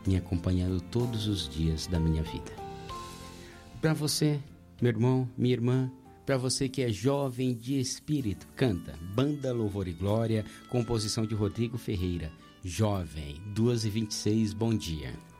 me acompanhando todos os dias da minha vida. Para você, meu irmão, minha irmã, para você que é jovem de espírito, canta Banda Louvor e Glória, composição de Rodrigo Ferreira. Jovem, 2h26, bom dia.